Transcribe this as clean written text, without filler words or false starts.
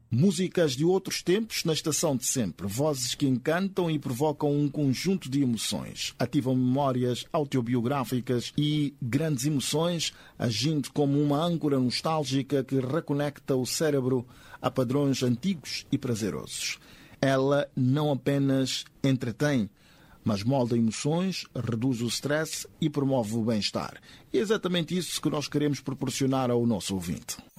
Músicas de outros tempos na estação de sempre. Vozes que encantam e provocam um conjunto de emoções. Ativam memórias autobiográficas e grandes emoções, agindo como uma âncora nostálgica que reconecta o cérebro a padrões antigos e prazerosos. Ela não apenas entretém, mas molda emoções, reduz o stress e promove o bem-estar. E é exatamente isso que nós queremos proporcionar ao nosso ouvinte.